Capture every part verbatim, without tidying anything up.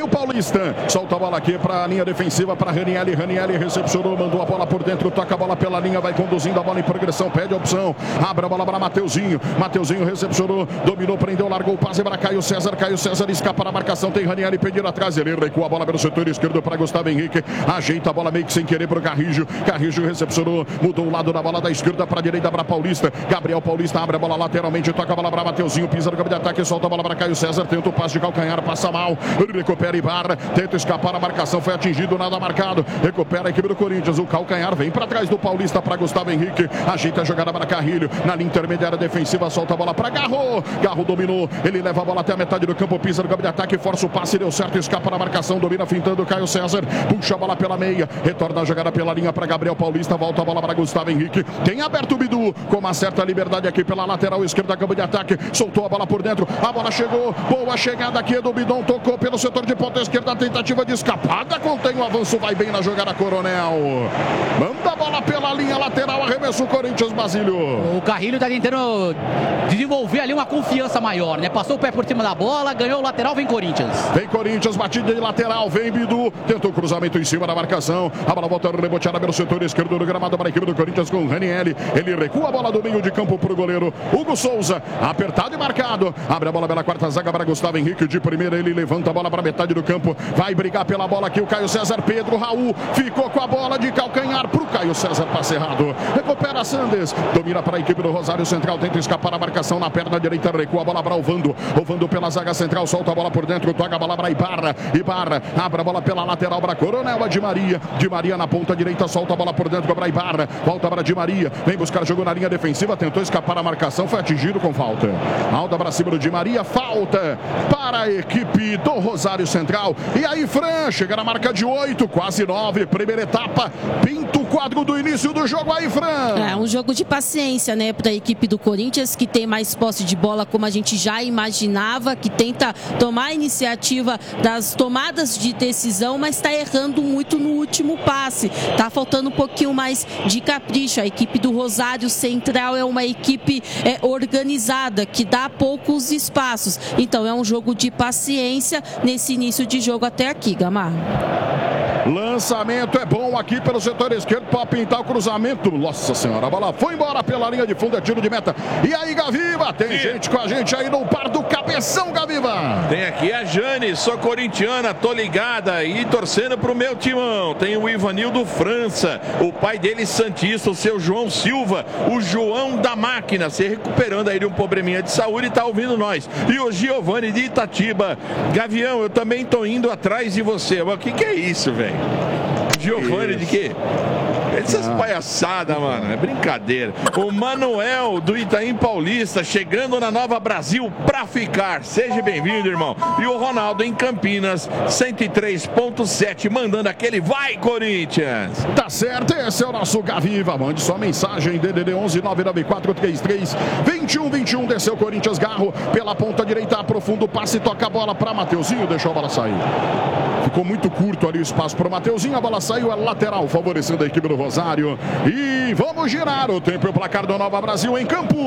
o Paulista. Solta a bola aqui para a linha defensiva para Ranieri. Ranieri recepcionou, mandou a bola por dentro, toca a bola pela linha, vai conduzindo a bola em progressão, pede a opção, abre a bola para Mateuzinho. Mateuzinho recepcionou, dominou, prendeu, largou o passe para Caio César. Caio César escapa na marcação, tem Ranieri pedindo atrás, ele recua a bola pelo setor esquerdo para Gustavo Henrique. Ajeita a bola meio que sem querer para o Carrijo. Carrijo recepcionou, mudou o lado da bola da esquerda para a direita para Paulista. Gabriel Paulista abre a bola lateralmente, toca a bola para Mateuzinho, pisa no campo de ataque, solta a bola para Caio César, tenta o passe de calcanhar, passa mal, recupera e barra, tenta escapar a marcação, foi atingido, nada marcado, recupera a equipe do Corinthians, o calcanhar vem para trás do Paulista para Gustavo Henrique, ajeita a jogada para Carrilho, na linha intermediária defensiva, solta a bola para Garro, Garro dominou, ele leva a bola até a metade do campo, pisa no campo de ataque, força o passe, deu certo, escapa na marcação, domina fintando Caio César, puxa a bola pela meia, retorna a jogada pela linha para Gabriel Paulista, volta a bola para Gustavo Henrique, tem aberto o Bidu, com uma certa liberdade aqui pela lateral esquerda, campo de ataque, soltou a bola por dentro, a bola chegou, boa chegada aqui do Bidon, tocou pelo setor de ponta esquerda, tentativa de escapada, contém o avanço, vai bem na jogada Coronel, manda a bola pela linha lateral, arremesso o Corinthians, Basílio. O Carrilho tá tentando desenvolver ali uma confiança maior, né? Passou o pé por cima da bola, ganhou o lateral, vem Corinthians. Vem Corinthians, batida de lateral, vem Bidu, tentou o cruzamento em cima da marcação, a bola volta reboteada pelo setor esquerdo do gramado para a equipe do Corinthians com o Ranieri, ele recua a bola do meio de campo para o goleiro Hugo Souza, apertado e marcado, abre a bola pela quarta zaga para Gustavo Henrique, de primeira ele levanta a bola para metade do campo, vai brigar pela bola aqui o Caio César, Pedro Raul, ficou com a bola de calcanhar para o Caio César, passe errado, recupera Sandes, domina para a equipe do Rosário Central, tenta escapar a marcação na perna direita, recua a bola para Ovando, Ovando pela zaga central, solta a bola por dentro, toca a bola para Ibarra, Ibarra, abre a bola pela lateral para Coronel, a Di Maria, Di Maria na ponta direita, solta a bola por dentro para Ibarra, volta para Di Maria, vem buscar jogo na linha defensiva, tentou escapar a marcação, foi atingido com falta, alta para cima do Di Maria, falta para a equipe do Rosário Central, e aí Fran, chega na marca de oito, quase nove, primeira etapa, pinta o quadro do início do jogo aí, Fran. É um jogo de paciência, né, para a equipe do Corinthians, que tem mais posse de bola, como a gente já imaginava, que tenta tomar a iniciativa das tomadas de decisão, mas está errando muito no último passe, tá faltando um pouquinho mais de capricho. A equipe do Rosário Central é uma equipe é, organizada, que dá poucos espaços, então é um jogo de paciência nesse início de jogo até aqui, Gamar. Lançamento é bom aqui pelo setor esquerdo para pintar o cruzamento. Nossa senhora, a bola foi embora pela linha de fundo, é tiro de meta. E aí, Gaviva, tem Sim. gente com a gente aí no par do Cabeção, Gaviva. Tem aqui a Jane, sou corintiana, tô ligada e torcendo pro meu timão. Tem o Ivanildo França, o pai dele santista, o seu João Silva, o João da Máquina, se recuperando aí de um probleminha de saúde e tá ouvindo nós. E o Giovanni de Itatiba. Gavião, eu também tô indo atrás de você. O que que é isso, velho? Giovanni de quê? Essas palhaçadas, mano, é brincadeira. O Manuel do Itaim Paulista chegando na Nova Brasil pra ficar. Seja bem-vindo, irmão. E o Ronaldo em Campinas, cento e três ponto sete, mandando aquele vai, Corinthians. Tá certo, esse é o nosso Gaviva. Mande sua mensagem, D D D onze nove nove quatro três três dois um dois um. Desceu Corinthians, Garro pela ponta direita, aprofunda o passe, toca a bola pra Mateuzinho, deixou a bola sair. Ficou muito curto ali o espaço para o Mateuzinho, a bola saiu, é lateral, favorecendo a equipe do Rosário. E vamos girar o tempo e o placar do Nova Brasil em campo.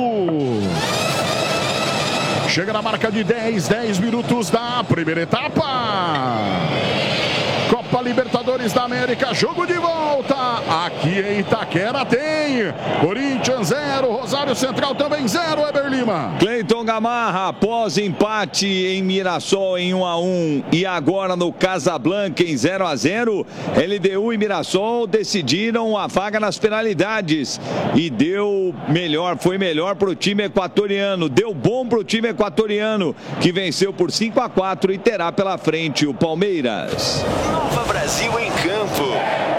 Chega na marca de dez, dez minutos da primeira etapa. Copa Libertadores da América, jogo de volta. Aqui em Itaquera tem Corinthians zero, Rosário Central também zero, Eber Lima. Cleiton Gamarra, após empate em Mirassol em um a um e agora no Casablanca em zero a zero, L D U e Mirassol decidiram a vaga nas penalidades e deu melhor, foi melhor para o time equatoriano, deu bom para o time equatoriano, que venceu por cinco a quatro e terá pela frente o Palmeiras. Nova Brasil em campo.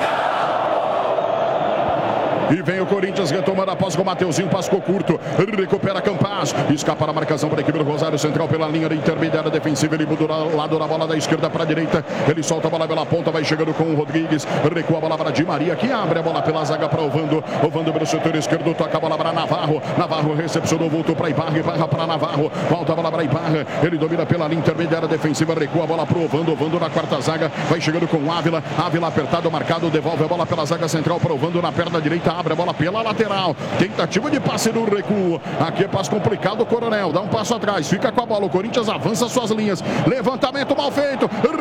E vem o Corinthians retomando após com o Mateuzinho, passou curto, recupera Campaz, escapa na marcação para a equipe do Rosário Central pela linha da intermediária defensiva, ele muda o lado da bola da esquerda para a direita, ele solta a bola pela ponta, vai chegando com o Rodrigues, recua a bola para Di Maria, que abre a bola pela zaga para Ovando, Ovando pelo setor esquerdo, toca a bola para Navarro, Navarro recepcionou, voltou para Ibarra, Ibarra para Navarro, volta a bola para Ibarra, ele domina pela linha intermediária defensiva, recua a bola para o Ovando, Ovando na quarta zaga, vai chegando com o Ávila, Ávila apertado, marcado, devolve a bola pela zaga central para Ovando na perna direita, abre a bola pela lateral, tentativa de passe no recuo, aqui é passe complicado, o Coronel dá um passo atrás, fica com a bola, o Corinthians avança suas linhas, levantamento mal feito,